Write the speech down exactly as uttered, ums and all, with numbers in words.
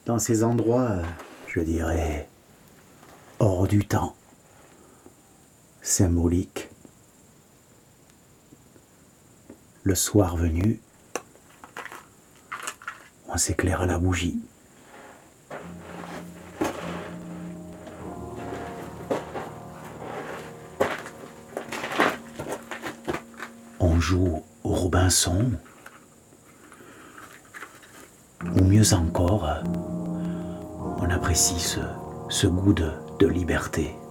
dans ces endroits, je dirais, hors du temps, symboliques. Le soir venu, on s'éclaire à la bougie. On joue au Robinson, ou mieux encore, on apprécie ce, ce goût de, de liberté.